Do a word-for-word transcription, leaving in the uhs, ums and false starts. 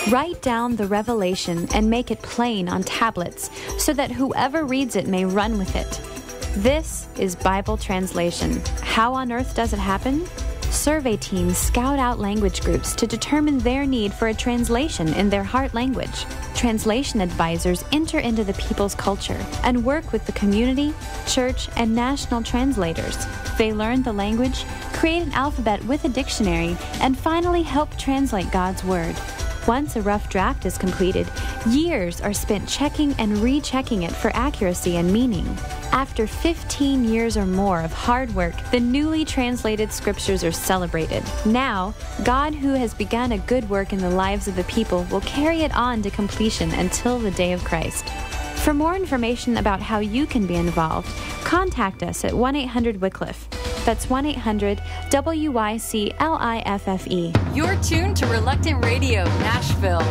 Write down the revelation and make it plain on tablets so that whoever reads it may run with it. This is Bible translation. How on earth does it happen? Survey teams scout out language groups to determine their need for a translation in their heart language. Translation advisors enter into the people's culture and work with the community, church, and national translators. They learn the language, create an alphabet with a dictionary, and finally help translate God's Word. Once a rough draft is completed, years are spent checking and rechecking it for accuracy and meaning. After fifteen years or more of hard work, the newly translated scriptures are celebrated. Now, God, who has begun a good work in the lives of the people, will carry it on to completion until the day of Christ. For more information about how you can be involved, contact us at one eight hundred Wycliffe. That's one eight hundred W Y C L I F F E. You're tuned to Reluctant Radio, Nashville.